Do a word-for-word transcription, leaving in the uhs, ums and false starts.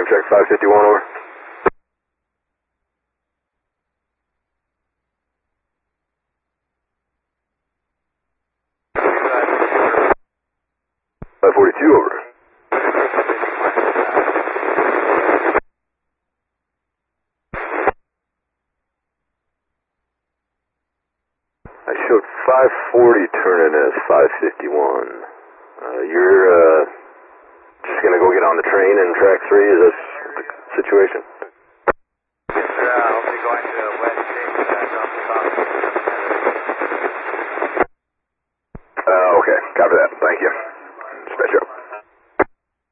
Amtrak five fifty-one, over. five forty-two, over. I showed five forty turning as five fifty-one. Uh, you're uh, just going to go get on the train in track three? Is that the situation?